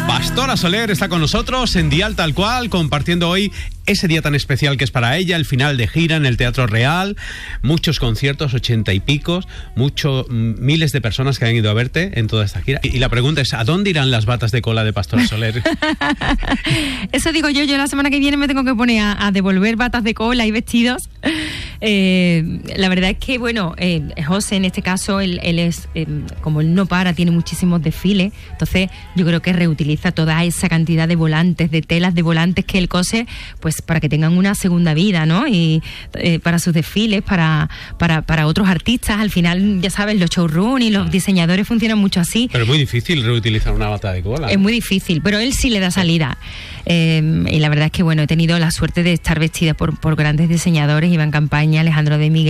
Pastora Soler está con nosotros en Dial Tal Cual, compartiendo hoy ese día tan especial que es para ella, el final de gira en el Teatro Real, muchos conciertos, 80 y picos, miles de personas que han ido a verte en toda esta gira. Y la pregunta es, ¿a dónde irán las batas de cola de Pastora Soler? Eso digo yo la semana que viene me tengo que poner a devolver batas de cola y vestidos. La verdad es que, bueno, José en este caso, él es, como él no para, tiene muchísimos desfiles, entonces yo creo que reutiliza toda esa cantidad de volantes, de telas de volantes que él cose, pues para que tengan una segunda vida, ¿no? Y para sus desfiles, para otros artistas, al final, ya sabes, los showrooms y los diseñadores funcionan mucho así. Pero es muy difícil reutilizar una bata de cola. Es muy difícil, pero él sí le da salida. Y la verdad es que, bueno, he tenido la suerte de estar vestida por grandes diseñadores, Iván Campaña, Alejandro de Miguel,